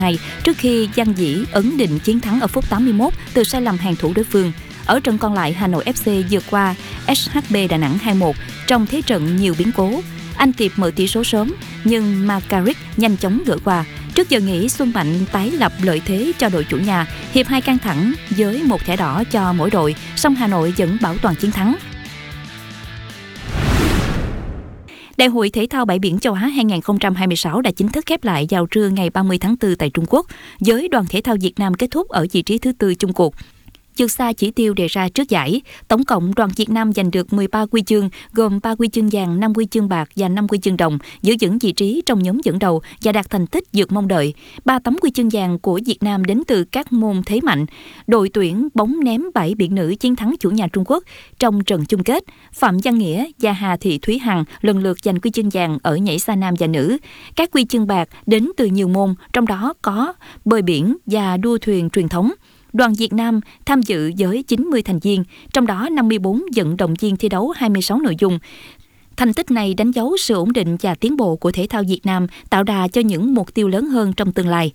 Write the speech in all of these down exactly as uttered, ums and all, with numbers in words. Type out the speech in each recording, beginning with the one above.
hai trước khi Giang Dĩ ấn định chiến thắng ở phút tám mươi mốt từ sai lầm hàng thủ đối phương. Ở trận còn lại, Hà Nội ép xê vượt qua ét hát bê Đà Nẵng hai một trong thế trận nhiều biến cố. Anh Tiệp mở tỷ số sớm, nhưng Macaric nhanh chóng gỡ qua. Trước giờ nghỉ, Xuân Mạnh tái lập lợi thế cho đội chủ nhà. Hiệp hai căng thẳng với một thẻ đỏ cho mỗi đội, song Hà Nội vẫn bảo toàn chiến thắng. Đại hội Thể thao Bãi biển Châu Á hai không hai sáu đã chính thức khép lại vào trưa ngày ba mươi tháng tư tại Trung Quốc, với đoàn thể thao Việt Nam kết thúc ở vị trí thứ tư chung cuộc. Vượt xa chỉ tiêu đề ra trước giải, tổng cộng đoàn Việt Nam giành được mười ba huy chương, gồm ba huy chương vàng, năm huy chương bạc và năm huy chương đồng, giữ vững vị trí trong nhóm dẫn đầu và đạt thành tích vượt mong đợi. Ba tấm huy chương vàng của Việt Nam đến từ các môn thế mạnh. Đội tuyển bóng ném bãi biển nữ chiến thắng chủ nhà Trung Quốc trong trận chung kết. Phạm Văn Nghĩa và Hà Thị Thúy Hằng lần lượt giành huy chương vàng ở nhảy xa nam và nữ. Các huy chương bạc đến từ nhiều môn, trong đó có bơi biển và đua thuyền truyền thống. Đoàn Việt Nam tham dự với chín mươi thành viên, trong đó năm mươi bốn vận động viên thi đấu hai mươi sáu nội dung. Thành tích này đánh dấu sự ổn định và tiến bộ của thể thao Việt Nam, tạo đà cho những mục tiêu lớn hơn trong tương lai.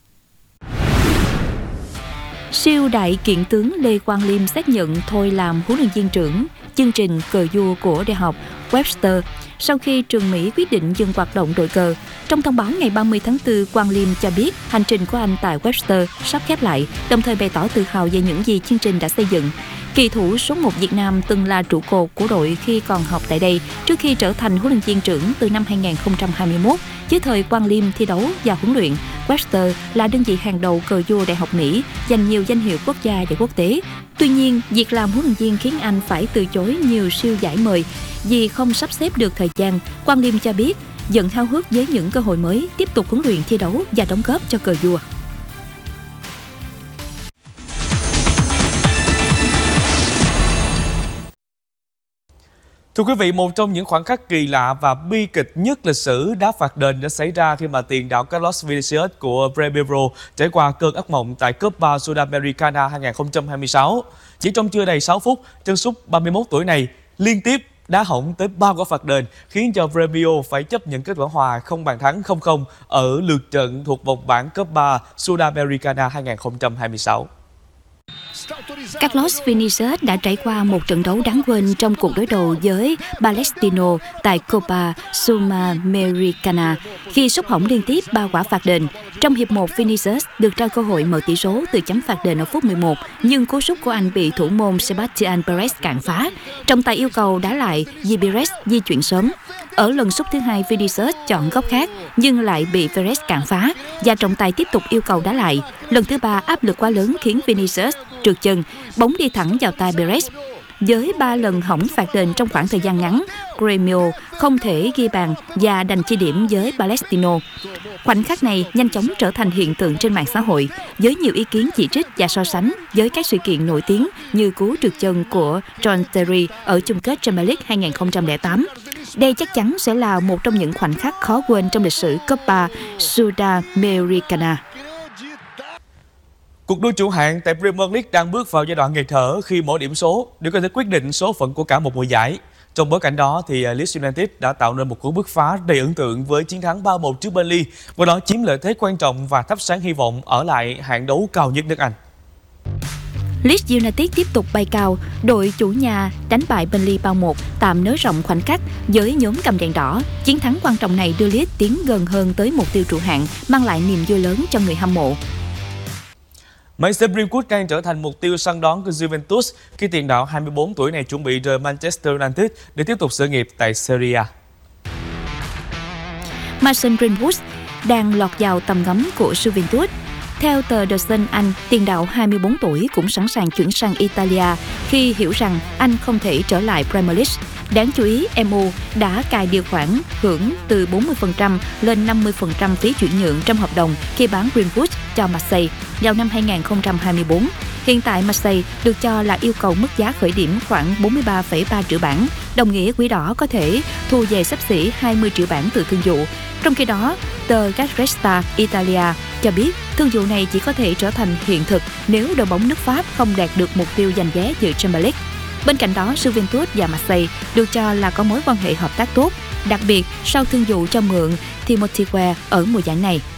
Siêu đại kiện tướng Lê Quang Liêm xác nhận thôi làm huấn luyện viên trưởng chương trình cờ vua của Đại học Webster sau khi trường Mỹ quyết định dừng hoạt động đội cờ. Trong thông báo ngày ba mươi tháng tư, Quang Liêm cho biết hành trình của anh tại Webster sắp khép lại, đồng thời bày tỏ tự hào về những gì chương trình đã xây dựng. Kỳ thủ số một Việt Nam từng là trụ cột của đội khi còn học tại đây, trước khi trở thành huấn luyện viên trưởng từ năm hai không hai mốt. Dưới thời Quang Liêm thi đấu và huấn luyện, Webster là đơn vị hàng đầu cờ vua Đại học Mỹ, giành nhiều danh hiệu quốc gia và quốc tế. Tuy nhiên, việc làm huấn luyện viên khiến anh phải từ chối nhiều siêu giải mời vì không sắp xếp được thời gian. Quang Liêm cho biết, dần háo hức với những cơ hội mới, tiếp tục huấn luyện thi đấu và đóng góp cho cờ vua. Thưa quý vị, một trong những khoảnh khắc kỳ lạ và bi kịch nhất lịch sử đá phạt đền đã xảy ra khi mà tiền đạo Carlos Vinicius của Brasileiro trải qua cơn ác mộng tại Copa Sudamericana hai không hai sáu. Chỉ trong chưa đầy sáu phút, chân sút ba mươi mốt tuổi này liên tiếp đá hỏng tới ba quả phạt đền, khiến cho Brasileiro phải chấp nhận kết quả hòa không bàn thắng không không ở lượt trận thuộc vòng bảng Copa Sudamericana hai không hai sáu. Carlos Vinicius đã trải qua một trận đấu đáng quên trong cuộc đối đầu với Palestino tại Copa Sudamericana khi sút hỏng liên tiếp ba quả phạt đền. Trong hiệp một, Vinicius được trao cơ hội mở tỷ số từ chấm phạt đền ở phút mười một, nhưng cú sút của anh bị thủ môn Sebastián Pérez cản phá. Trọng tài yêu cầu đá lại vì Pérez di chuyển sớm. Ở lần sút thứ hai, Vinicius chọn góc khác nhưng lại bị Pérez cản phá và trọng tài tiếp tục yêu cầu đá lại. Lần thứ ba, áp lực quá lớn khiến Vinicius trượt chân, bóng đi thẳng vào tay Pérez. Với ba lần hỏng phạt đền trong khoảng thời gian ngắn, Grêmio không thể ghi bàn và đành chia điểm với Palestino. Khoảnh khắc này nhanh chóng trở thành hiện tượng trên mạng xã hội, với nhiều ý kiến chỉ trích và so sánh với các sự kiện nổi tiếng như cú trượt chân của John Terry ở chung kết Champions League hai không không tám. Đây chắc chắn sẽ là một trong những khoảnh khắc khó quên trong lịch sử Copa Sudamericana. Cuộc đua chủ hạng tại Premier League đang bước vào giai đoạn nghẹt thở khi mỗi điểm số đều có thể quyết định số phận của cả một mùa giải. Trong bối cảnh đó, thì Leeds United đã tạo nên một cú bứt phá đầy ấn tượng với chiến thắng ba một trước Burnley, qua đó chiếm lợi thế quan trọng và thắp sáng hy vọng ở lại hạng đấu cao nhất nước Anh. Leeds United tiếp tục bay cao, đội chủ nhà đánh bại Burnley ba một, tạm nới rộng khoảnh khắc với nhóm cầm đèn đỏ. Chiến thắng quan trọng này đưa Leeds tiến gần hơn tới mục tiêu trụ hạng, mang lại niềm vui lớn cho người hâm mộ. Mason Greenwood đang trở thành mục tiêu săn đón của Juventus khi tiền đạo hai mươi bốn tuổi này chuẩn bị rời Manchester United để tiếp tục sự nghiệp tại Serie A. Mason Greenwood đang lọt vào tầm ngắm của Juventus. Theo tờ The Sun Anh, tiền đạo hai mươi bốn tuổi cũng sẵn sàng chuyển sang Italia khi hiểu rằng anh không thể trở lại Premier League. Đáng chú ý, em u đã cài điều khoản hưởng từ bốn mươi phần trăm lên năm mươi phần trăm phí chuyển nhượng trong hợp đồng khi bán Greenwood cho Marseille vào năm hai không hai tư. Hiện tại Marseille được cho là yêu cầu mức giá khởi điểm khoảng bốn mươi ba phẩy ba triệu bảng, đồng nghĩa Quỷ Đỏ có thể thu về xấp xỉ hai mươi triệu bảng từ thương vụ. Trong khi đó, tờ Gazzetta Italia cho biết thương vụ này chỉ có thể trở thành hiện thực nếu đội bóng nước Pháp không đạt được mục tiêu giành vé dự Champions League. Bên cạnh đó, Juventus và Marseille được cho là có mối quan hệ hợp tác tốt, đặc biệt sau thương vụ cho mượn Timothy Weah ở mùa giải này.